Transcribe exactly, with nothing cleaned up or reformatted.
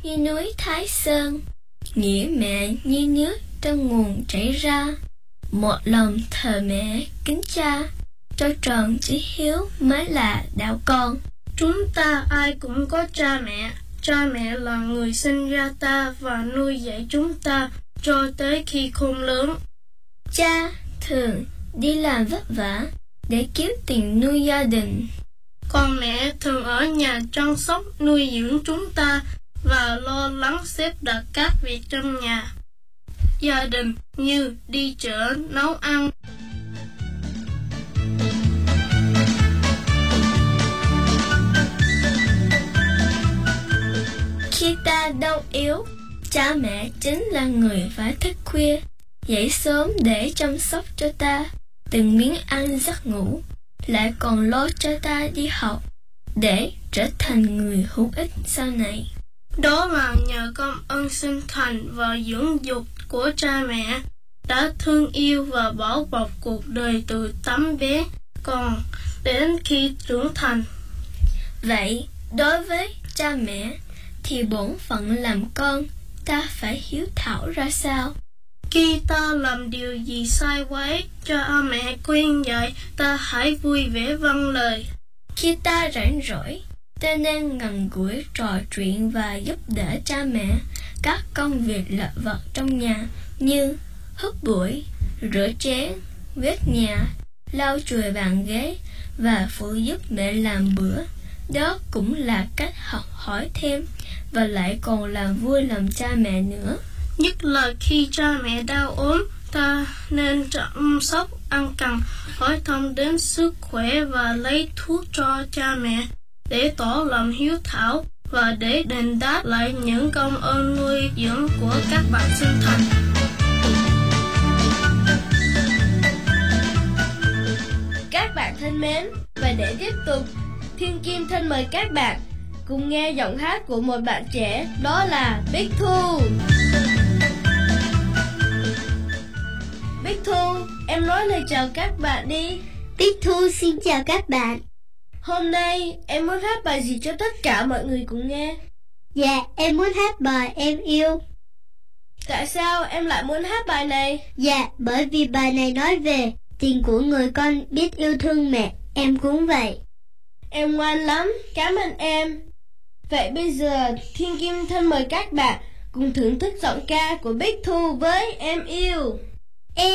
như núi Thái Sơn, nghĩa mẹ như nước trong nguồn chảy ra. Một lòng thờ mẹ kính cha, cho tròn chí hiếu mới là đạo con. Chúng ta ai cũng có cha mẹ. Cha mẹ là người sinh ra ta và nuôi dạy chúng ta cho tới khi khôn lớn. Cha thường đi làm vất vả để kiếm tiền nuôi gia đình. Còn mẹ thường ở nhà chăm sóc nuôi dưỡng chúng ta và lo lắng xếp đặt các việc trong nhà gia đình như đi chợ, nấu ăn. Khi ta đau yếu, cha mẹ chính là người phải thức khuya, dậy sớm để chăm sóc cho ta từng miếng ăn giấc ngủ, lại còn lo cho ta đi học để trở thành người hữu ích sau này. Đó là nhờ công ơn sinh thành và dưỡng dục của cha mẹ đã thương yêu và bảo bọc cuộc đời từ tấm bé còn đến khi trưởng thành. Vậy, đối với cha mẹ thì bổn phận làm con ta phải hiếu thảo ra sao? Khi ta làm điều gì sai quấy, cha mẹ khuyên dạy, ta hãy vui vẻ vâng lời. Khi ta rảnh rỗi, ta nên gần gũi trò chuyện và giúp đỡ cha mẹ các công việc lặt vặt trong nhà như hút bụi, rửa chén, quét nhà, lau chùi bàn ghế và phụ giúp mẹ làm bữa. Đó cũng là cách học hỏi thêm và lại còn làm vui lòng cha mẹ nữa. Nhất là khi cha mẹ đau ốm, ta nên chăm sóc ân cần, hỏi thăm đến sức khỏe và lấy thuốc cho cha mẹ để tỏ lòng hiếu thảo và để đền đáp lại những công ơn nuôi dưỡng của các bạn sinh thành. Các bạn thân mến, và để tiếp tục, Thiên Kim thân mời các bạn cùng nghe giọng hát của một bạn trẻ, đó là Bích Thu. Bích Thu, em nói lời chào các bạn đi. Bích Thu xin chào các bạn. Hôm nay em muốn hát bài gì cho tất cả mọi người cùng nghe? Dạ, em muốn hát bài Em Yêu. Tại sao em lại muốn hát bài này? Dạ, bởi vì bài này nói về tình của người con biết yêu thương mẹ. Em cũng vậy. Em ngoan lắm, cảm ơn em. Vậy bây giờ Thiên Kim thân mời các bạn cùng thưởng thức giọng ca của Bích Thu với Em Yêu.